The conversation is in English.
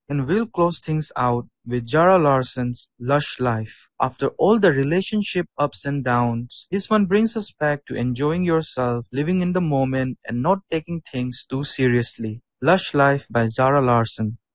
And we'll close things out with Zara Larson's Lush Life. After all the relationship ups and downs, this one brings us back to enjoying yourself, living in the moment, and not taking things too seriously. Lush Life by Zara Larson.